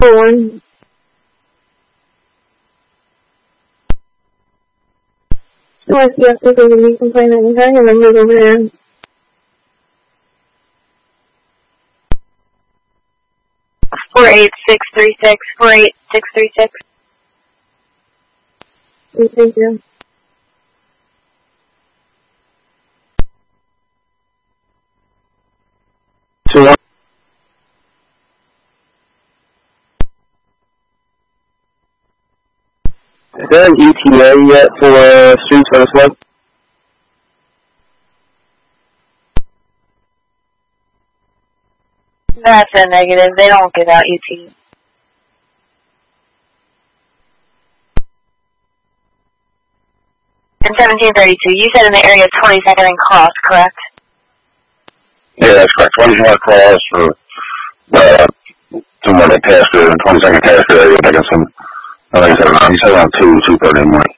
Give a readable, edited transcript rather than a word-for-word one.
4-1. Unless you have to go to me complain anything and then move over there. Four 48636. 48636. Thank you. Is there an ETA yet for streets for this one? That's a negative. They don't give out UT. And 1732, you said in the area of 22nd and Cross, correct? Yeah, that's correct. 22nd Cross for 2 minute Tasker and 22nd Tasker area making some, I think he said around 2:30 in the morning.